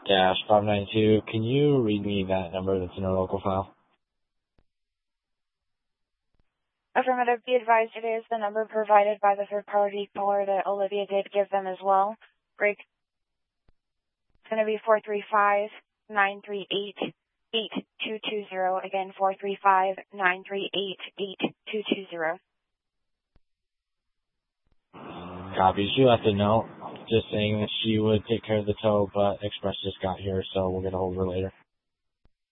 -592. Can you read me that number that's in our local file? Affirmative. Be advised it is the number provided by the third-party caller that Olivia did give them as well. Break. It's going to be 435-938-8220. Again, 435-938-8220. Copy. She left a note just saying that she would take care of the tow, but Express just got here, so we'll get a hold of her later.